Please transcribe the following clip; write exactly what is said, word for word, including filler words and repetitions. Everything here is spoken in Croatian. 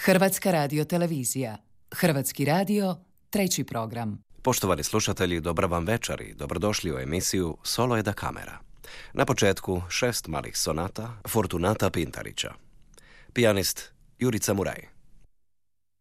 Hrvatska radiotelevizija. Hrvatski radio, treći program. Poštovani slušatelji, dobra vam večer i dobrodošli u emisiju Solo je da kamera. Na početku šest malih sonata Fortunata Pintarića. Pijanist Jurica Muraj.